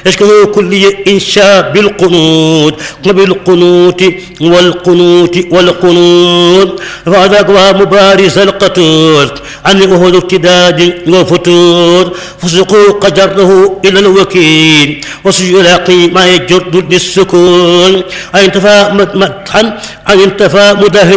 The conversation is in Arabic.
يشكر كل إنشاء بالقنوت وبالقنوت والقنوت فهذا هو مبارز القطور عن أهل ابتداد وفتور فسقوا جره إلى الوكيل وسيلاقي ما يجر للسكون أن انتفى مدحا أن انتفى مدهن